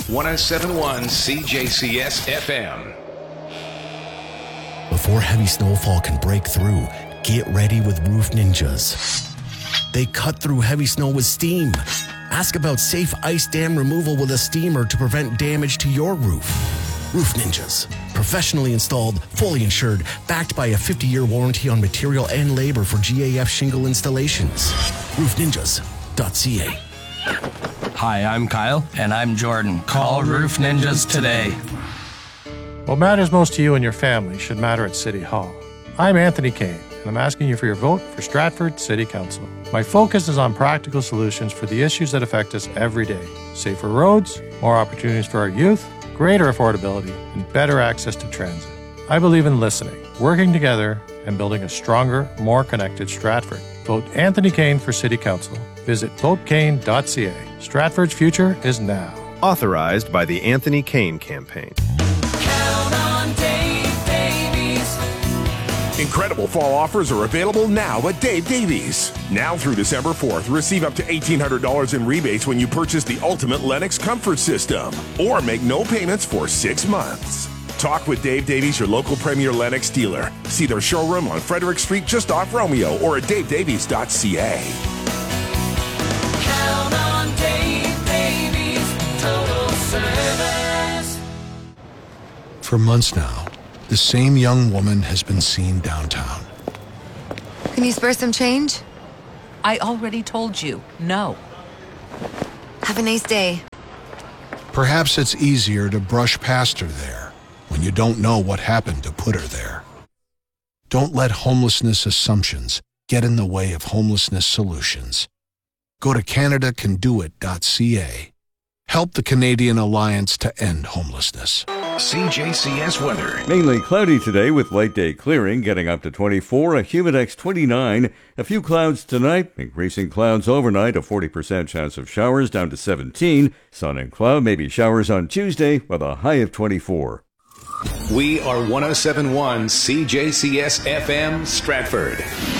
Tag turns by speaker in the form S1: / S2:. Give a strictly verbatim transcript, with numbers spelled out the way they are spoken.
S1: one oh seven point one C J C S F M.
S2: Before heavy snowfall can break through, get ready with Roof Ninjas. They cut through heavy snow with steam. Ask about safe ice dam removal with a steamer to prevent damage to your roof. Roof Ninjas. Professionally installed, fully insured, backed by a fifty-year warranty on material and labor for G A F shingle installations. roof ninjas dot c a.
S3: Hi, I'm Kyle.
S4: And I'm Jordan. Call Roof Ninjas today.
S5: What matters most to you and your family should matter at City Hall. I'm Anthony Kane, and I'm asking you for your vote for Stratford City Council. My focus is on practical solutions for the issues that affect us every day. Safer roads, more opportunities for our youth, greater affordability, and better access to transit. I believe in listening, working together, and building a stronger, more connected Stratford. Vote Anthony Kane for City Council. Visit vote kane dot c a. Stratford's future is now.
S6: Authorized by the Anthony Kane Campaign.
S7: Count on Dave Davies.
S8: Incredible fall offers are available now at Dave Davies. Now through December fourth, receive up to eighteen hundred dollars in rebates when you purchase the Ultimate Lennox Comfort System or make no payments for six months. Talk with Dave Davies, your local Premier Lennox dealer. See their showroom on Frederick Street just off Romeo or at dave davies dot c a.
S7: Count on Dave Davies, total service.
S9: For months now, the same young woman has been seen downtown.
S10: Can you spare some change?
S11: I already told you, no.
S10: Have a nice day.
S9: Perhaps it's easier to brush past her there when you don't know what happened to put her there. Don't let homelessness assumptions get in the way of homelessness solutions. Go to canada can do it dot c a. Help the Canadian Alliance to End Homelessness.
S1: C J C S weather.
S12: Mainly cloudy today with light day clearing, getting up to twenty-four, a humidex twenty-nine. A few clouds tonight, increasing clouds overnight, a forty percent chance of showers down to seventeen. Sun and cloud, maybe showers on Tuesday with a high of twenty-four.
S1: We are one oh seven point one C J C S F M Stratford.